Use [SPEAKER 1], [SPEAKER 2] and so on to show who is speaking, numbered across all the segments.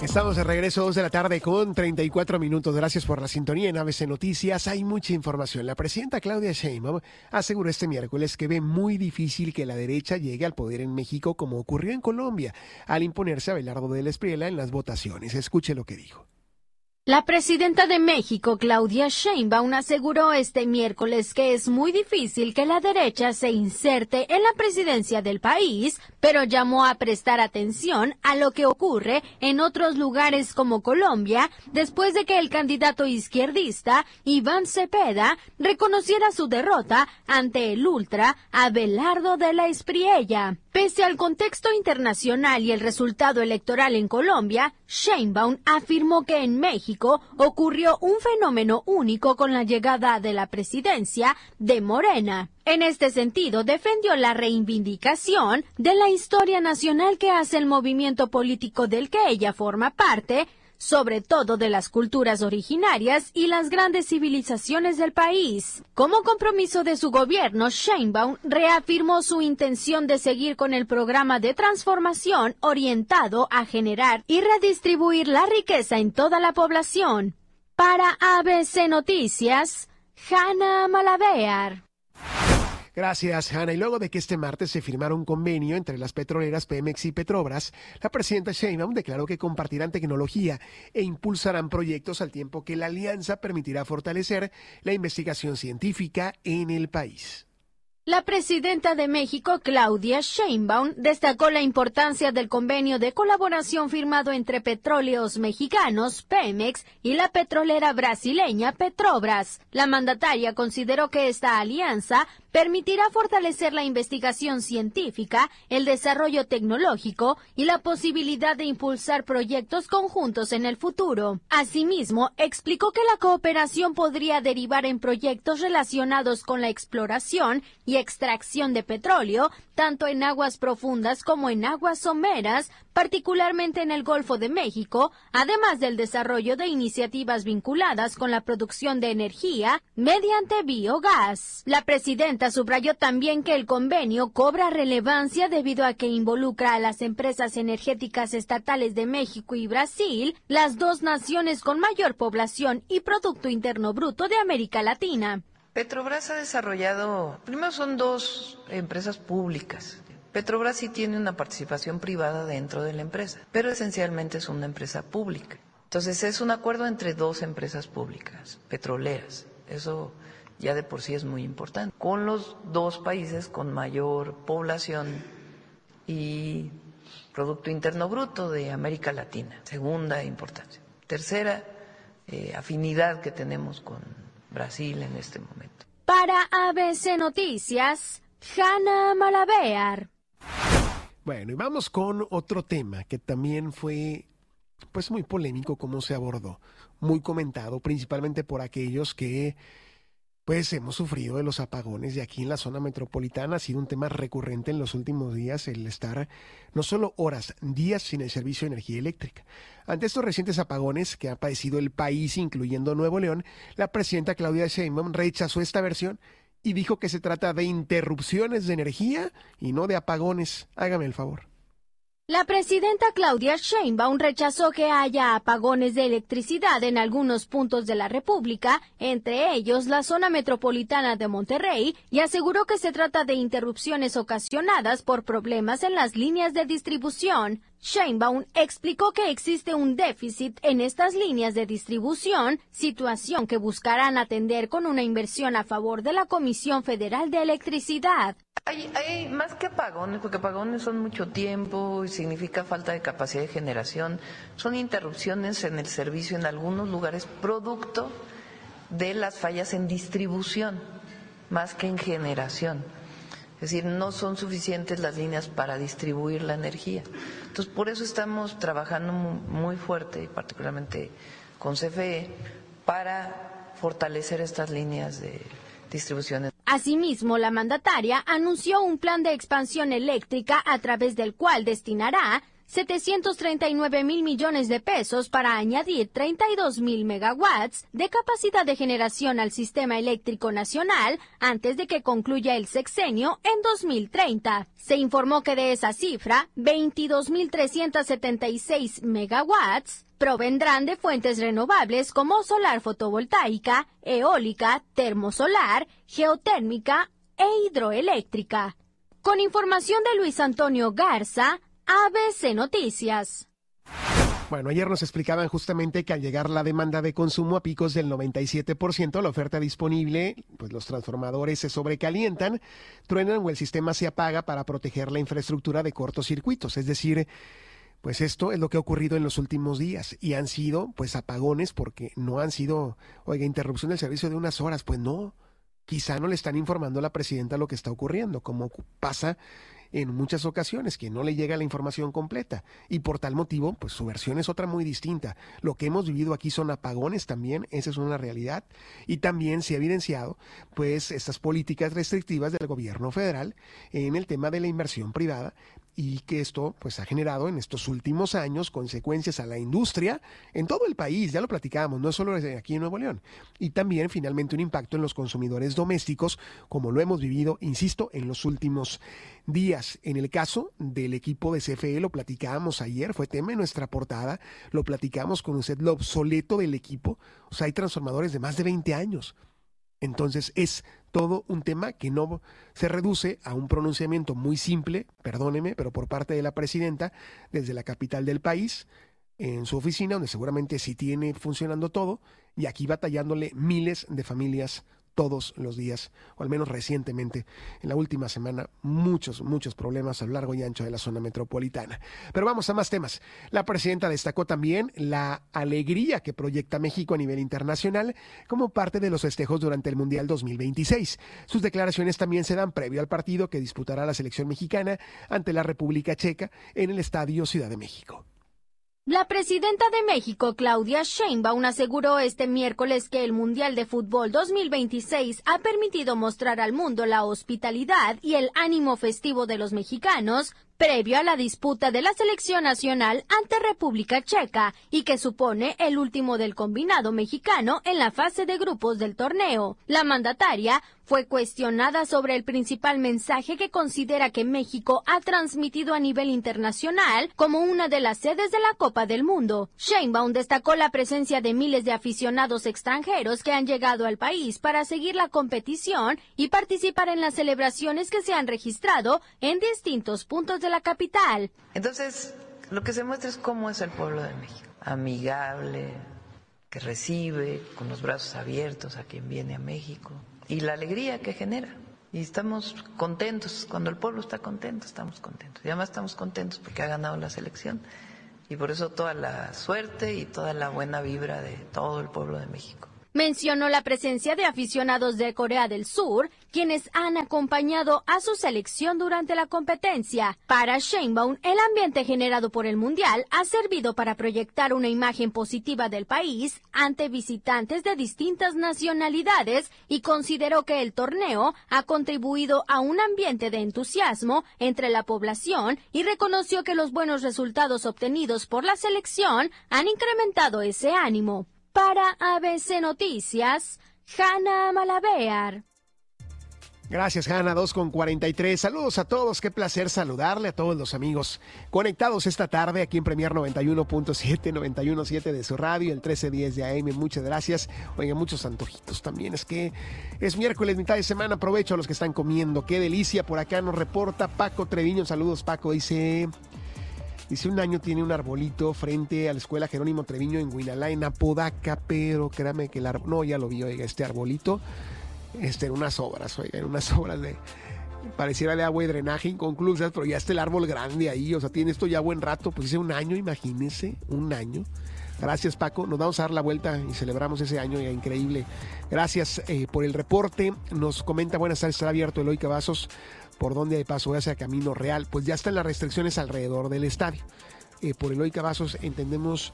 [SPEAKER 1] Estamos de regreso, 2 de la tarde con 34 minutos. Gracias por la sintonía en ABC Noticias. Hay mucha información. La presidenta Claudia Sheinbaum aseguró este miércoles que ve muy difícil que la derecha llegue al poder en México como ocurrió en Colombia, al imponerse a Abelardo del Espriella en las votaciones. Escuche lo que dijo.
[SPEAKER 2] La presidenta de México, Claudia Sheinbaum, aseguró este miércoles que es muy difícil que la derecha se inserte en la presidencia del país, pero llamó a prestar atención a lo que ocurre en otros lugares como Colombia, después de que el candidato izquierdista, Iván Cepeda, reconociera su derrota ante el ultra Abelardo de la Espriella. Pese al contexto internacional y el resultado electoral en Colombia, Sheinbaum afirmó que en México ocurrió un fenómeno único con la llegada de la presidencia de Morena. En este sentido, defendió la reivindicación de la historia nacional que hace el movimiento político del que ella forma parte, sobre todo de las culturas originarias y las grandes civilizaciones del país. Como compromiso de su gobierno, Sheinbaum reafirmó su intención de seguir con el programa de transformación orientado a generar y redistribuir la riqueza en toda la población. Para ABC Noticias, Hanna Malavéar.
[SPEAKER 1] Gracias, Hanna. Y luego de que este martes se firmara un convenio entre las petroleras Pemex y Petrobras, la presidenta Sheinbaum declaró que compartirán tecnología e impulsarán proyectos al tiempo que la alianza permitirá fortalecer la investigación científica en el país.
[SPEAKER 2] La presidenta de México, Claudia Sheinbaum, destacó la importancia del convenio de colaboración firmado entre Petróleos Mexicanos, Pemex, y la petrolera brasileña Petrobras. La mandataria consideró que esta alianza permitirá fortalecer la investigación científica, el desarrollo tecnológico y la posibilidad de impulsar proyectos conjuntos en el futuro. Asimismo, explicó que la cooperación podría derivar en proyectos relacionados con la exploración y extracción de petróleo, tanto en aguas profundas como en aguas someras, particularmente en el Golfo de México, además del desarrollo de iniciativas vinculadas con la producción de energía mediante biogás. La presidenta subrayó también que el convenio cobra relevancia debido a que involucra a las empresas energéticas estatales de México y Brasil, las dos naciones con mayor población y Producto Interno Bruto de América Latina.
[SPEAKER 3] Petrobras ha desarrollado, primero son dos empresas públicas. Petrobras sí tiene una participación privada dentro de la empresa, pero esencialmente es una empresa pública. Entonces es un acuerdo entre dos empresas públicas, petroleras. Eso ya de por sí es muy importante. Con los dos países con mayor población y Producto Interno Bruto de América Latina. Segunda importancia. Tercera, afinidad que tenemos con Brasil en este momento.
[SPEAKER 2] Para ABC Noticias, Hanna Malavéar.
[SPEAKER 1] Bueno, y vamos con otro tema que también fue pues muy polémico como se abordó, muy comentado principalmente por aquellos que pues hemos sufrido de los apagones y aquí en la zona metropolitana ha sido un tema recurrente en los últimos días el estar no solo horas, días sin el servicio de energía eléctrica. Ante estos recientes apagones que ha padecido el país, incluyendo Nuevo León, la presidenta Claudia Sheinbaum rechazó esta versión y dijo que se trata de interrupciones de energía y no de apagones. Hágame el favor.
[SPEAKER 2] La presidenta Claudia Sheinbaum rechazó que haya apagones de electricidad en algunos puntos de la República, entre ellos la zona metropolitana de Monterrey, y aseguró que se trata de interrupciones ocasionadas por problemas en las líneas de distribución. Sheinbaum explicó que existe un déficit en estas líneas de distribución, situación que buscarán atender con una inversión a favor de la Comisión Federal de Electricidad.
[SPEAKER 3] Hay más que apagones, porque apagones son mucho tiempo y significa falta de capacidad de generación. Son interrupciones en el servicio en algunos lugares producto de las fallas en distribución, más que en generación. Es decir, no son suficientes las líneas para distribuir la energía. Entonces, por eso estamos trabajando muy fuerte, y particularmente con CFE, para fortalecer estas líneas de distribución.
[SPEAKER 2] Asimismo, la mandataria anunció un plan de expansión eléctrica a través del cual destinará 739,000 millones de pesos para añadir 32,000 megawatts de capacidad de generación al sistema eléctrico nacional antes de que concluya el sexenio en 2030. Se informó que de esa cifra, 22,376 megawatts provendrán de fuentes renovables como solar fotovoltaica, eólica, termosolar, geotérmica e hidroeléctrica. Con información de Luis Antonio Garza, ABC Noticias.
[SPEAKER 1] Bueno, ayer nos explicaban justamente que al llegar la demanda de consumo a picos del 97%, la oferta disponible, pues los transformadores se sobrecalientan, truenan o el sistema se apaga para proteger la infraestructura de cortocircuitos. Es decir, pues esto es lo que ha ocurrido en los últimos días y han sido pues apagones porque no han sido, interrupción del servicio de unas horas. Pues no, quizá no le están informando a la presidenta lo que está ocurriendo, como pasa en muchas ocasiones, que no le llega la información completa y por tal motivo, pues su versión es otra muy distinta. Lo que hemos vivido aquí son apagones también, esa es una realidad, y también se ha evidenciado pues estas políticas restrictivas del gobierno federal en el tema de la inversión privada y que esto pues ha generado en estos últimos años consecuencias a la industria en todo el país, ya lo platicábamos, no solo aquí en Nuevo León, y también finalmente un impacto en los consumidores domésticos, como lo hemos vivido, insisto, en los últimos días. En el caso del equipo de CFE, lo platicábamos ayer, fue tema en nuestra portada, lo platicamos con usted, lo obsoleto del equipo, o sea, hay transformadores de más de 20 años. Entonces es todo un tema que no se reduce a un pronunciamiento muy simple, perdóneme, pero por parte de la presidenta desde la capital del país, en su oficina, donde seguramente sí tiene funcionando todo, y aquí batallándole miles de familias todos los días, o al menos recientemente, en la última semana, muchos problemas a lo largo y ancho de la zona metropolitana. Pero vamos a más temas. La presidenta destacó también la alegría que proyecta México a nivel internacional como parte de los festejos durante el Mundial 2026. Sus declaraciones también se dan previo al partido que disputará la selección mexicana ante la República Checa en el Estadio Ciudad de México.
[SPEAKER 2] La presidenta de México, Claudia Sheinbaum, aseguró este miércoles que el Mundial de Fútbol 2026 ha permitido mostrar al mundo la hospitalidad y el ánimo festivo de los mexicanos previo a la disputa de la selección nacional ante República Checa y que supone el último del combinado mexicano en la fase de grupos del torneo. La mandataria fue cuestionada sobre el principal mensaje que considera que México ha transmitido a nivel internacional como una de las sedes de la Copa del Mundo. Sheinbaum destacó la presencia de miles de aficionados extranjeros que han llegado al país para seguir la competición y participar en las celebraciones que se han registrado en distintos puntos de la capital.
[SPEAKER 3] Entonces, lo que se muestra es cómo es el pueblo de México. Amigable, que recibe con los brazos abiertos a quien viene a México. Y la alegría que genera. Y estamos contentos. Cuando el pueblo está contento, estamos contentos. Y además estamos contentos porque ha ganado la selección. Y por eso toda la suerte y toda la buena vibra de todo el pueblo de México.
[SPEAKER 2] Mencionó la presencia de aficionados de Corea del Sur, quienes han acompañado a su selección durante la competencia. Para Sheinbaum, el ambiente generado por el Mundial ha servido para proyectar una imagen positiva del país ante visitantes de distintas nacionalidades y consideró que el torneo ha contribuido a un ambiente de entusiasmo entre la población y reconoció que los buenos resultados obtenidos por la selección han incrementado ese ánimo. Para ABC Noticias, Hanna Malabear.
[SPEAKER 1] Gracias, Hanna, 2:43. Saludos a todos, qué placer saludarle a todos los amigos conectados esta tarde aquí en Premier 91.7, 91.7 de su radio, el 1310 de AM. Muchas gracias. Oigan, muchos antojitos también. Es que es miércoles, mitad de semana. Aprovecho a los que están comiendo. Qué delicia. Por acá nos reporta Paco Treviño. Saludos, Paco. Dice, un año tiene un arbolito frente a la escuela Jerónimo Treviño en Huinalá, en Apodaca, pero créame que el árbol, no, ya lo vi, oiga, este arbolito, en unas obras de, pareciera de agua y drenaje inconclusas, pero ya está el árbol grande ahí, o sea, tiene esto ya buen rato, pues dice un año, imagínense, un año. Gracias, Paco, nos vamos a dar la vuelta y celebramos ese año ya increíble. Gracias por el reporte, nos comenta, buenas tardes, estará abierto Eloy Cavazos, por donde hay paso hacia Camino Real, pues ya están las restricciones alrededor del estadio. Por Eloy Cavazos entendemos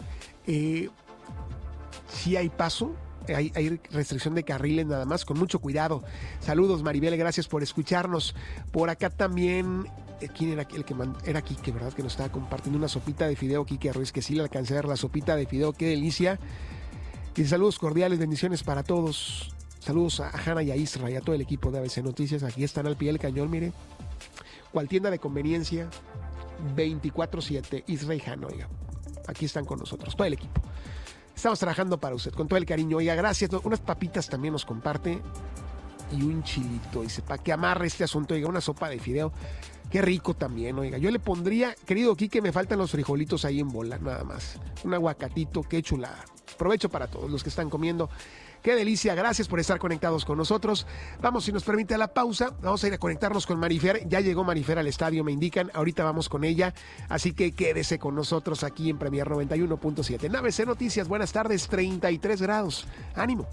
[SPEAKER 1] si hay paso, hay restricción de carriles nada más, con mucho cuidado. Saludos, Maribel, gracias por escucharnos. Por acá también ¿quién era el que era Quique, verdad? Que nos estaba compartiendo una sopita de fideo, Quique Ruiz, que sí le alcancé a dar la sopita de fideo, qué delicia. Y saludos cordiales, bendiciones para todos. Saludos a Hanna y a Isra y a todo el equipo de ABC Noticias. Aquí están al pie del cañón, mire. Cual tienda de conveniencia, 24/7, Isra y Hanna, oiga. Aquí están con nosotros, todo el equipo. Estamos trabajando para usted, con todo el cariño. Oiga, gracias. Unas papitas también nos comparte. Y un chilito, dice, para que amarre este asunto, oiga, una sopa de fideo. Qué rico también, oiga. Yo le pondría, querido Quique, me faltan los frijolitos ahí en bola, nada más. Un aguacatito, qué chulada. Provecho para todos los que están comiendo. Qué delicia, gracias por estar conectados con nosotros. Vamos, si nos permite la pausa, vamos a ir a conectarnos con Marifer. Ya llegó Marifer al estadio, me indican. Ahorita vamos con ella, así que quédese con nosotros aquí en Premier 91.7. En ABC Noticias, buenas tardes, 33 grados. Ánimo.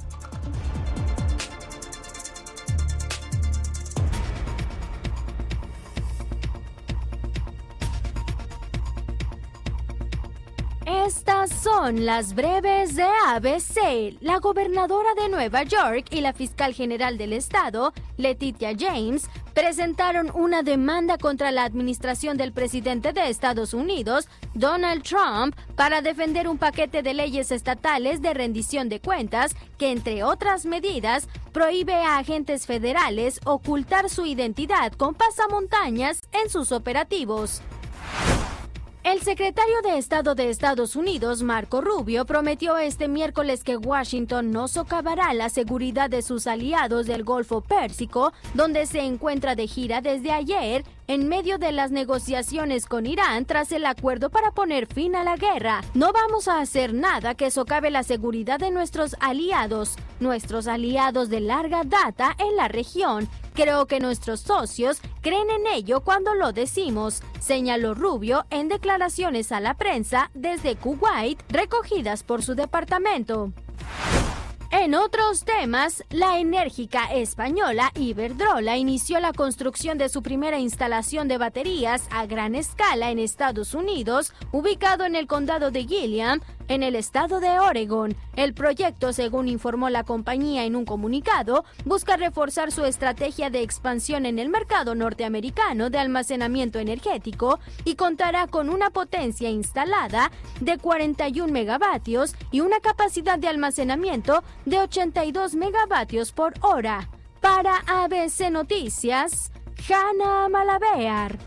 [SPEAKER 2] Estas son las breves de ABC. La gobernadora de Nueva York y la fiscal general del estado, Letitia James, presentaron una demanda contra la administración del presidente de Estados Unidos, Donald Trump, para defender un paquete de leyes estatales de rendición de cuentas que, entre otras medidas, prohíbe a agentes federales ocultar su identidad con pasamontañas en sus operativos. El secretario de Estado de Estados Unidos, Marco Rubio, prometió este miércoles que Washington no socavará la seguridad de sus aliados del Golfo Pérsico, donde se encuentra de gira desde ayer, en medio de las negociaciones con Irán tras el acuerdo para poner fin a la guerra. No vamos a hacer nada que socave la seguridad de nuestros aliados de larga data en la región. Creo que nuestros socios creen en ello cuando lo decimos, señaló Rubio en declaraciones a la prensa desde Kuwait, recogidas por su departamento. En otros temas, la enérgica española Iberdrola inició la construcción de su primera instalación de baterías a gran escala en Estados Unidos, ubicado en el condado de Gilliam, en el estado de Oregon. El proyecto, según informó la compañía en un comunicado, busca reforzar su estrategia de expansión en el mercado norteamericano de almacenamiento energético y contará con una potencia instalada de 41 megavatios y una capacidad de almacenamiento de 82 megavatios por hora. Para ABC Noticias, Hanna Malabear.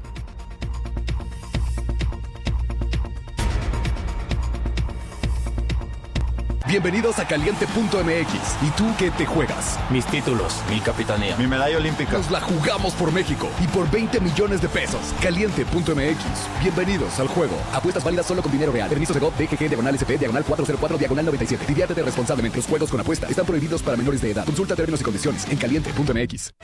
[SPEAKER 4] Bienvenidos a Caliente.mx. ¿Y tú qué te juegas?
[SPEAKER 5] Mis títulos, mi capitanía,
[SPEAKER 4] mi medalla olímpica. Nos la jugamos por México y por 20 millones de pesos. Caliente.mx. Bienvenidos al juego. Apuestas válidas solo con dinero real. Permiso de GOV, DGG, /SP, /404, /97. Diviértete responsablemente. Los juegos con apuesta están prohibidos para menores de edad. Consulta términos y condiciones en Caliente.mx.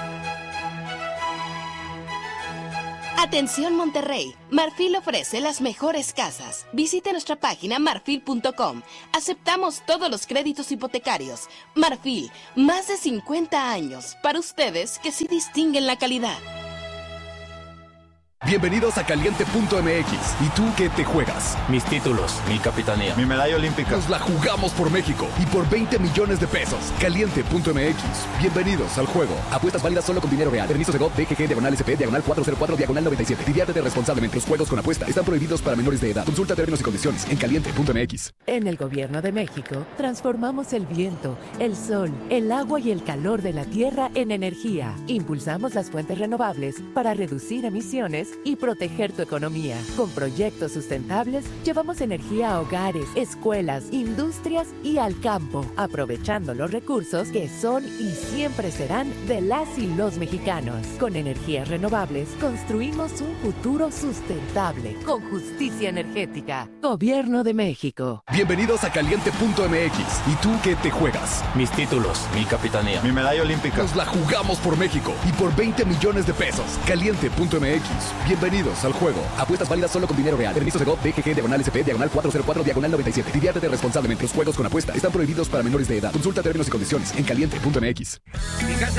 [SPEAKER 6] Atención Monterrey, Marfil ofrece las mejores casas. Visite nuestra página marfil.com. Aceptamos todos los créditos hipotecarios. Marfil, más de 50 años para ustedes que sí distinguen la calidad.
[SPEAKER 4] Bienvenidos a Caliente.mx. ¿Y tú qué te juegas?
[SPEAKER 5] Mis títulos, mi capitanía,
[SPEAKER 4] mi medalla olímpica. Nos la jugamos por México y por 20 millones de pesos. Caliente.mx. Bienvenidos al juego. Apuestas válidas solo con dinero real. Permisos de GOV, DGG, /SP, /404, /97. Diviértete responsablemente. Los juegos con apuesta están prohibidos para menores de edad. Consulta términos y condiciones en Caliente.mx.
[SPEAKER 7] En el Gobierno de México, transformamos el viento, el sol, el agua y el calor de la tierra en energía. Impulsamos las fuentes renovables para reducir emisiones y proteger tu economía. Con proyectos sustentables, llevamos energía a hogares, escuelas, industrias y al campo, aprovechando los recursos que son y siempre serán de las y los mexicanos. Con energías renovables, construimos un futuro sustentable, con justicia energética. Gobierno de México.
[SPEAKER 4] Bienvenidos a Caliente.mx. ¿Y tú qué te juegas?
[SPEAKER 5] Mis títulos, mi capitanía,
[SPEAKER 4] mi medalla olímpica. Nos la jugamos por México y por 20 millones de pesos. Caliente.mx. Bienvenidos al juego. Apuestas válidas solo con dinero real. Permisos de GOV, DGG, /SP, /404, /97. Diviértete responsablemente. Los juegos con apuesta están prohibidos para menores de edad. Consulta términos y condiciones en Caliente.mx.
[SPEAKER 8] Mi casa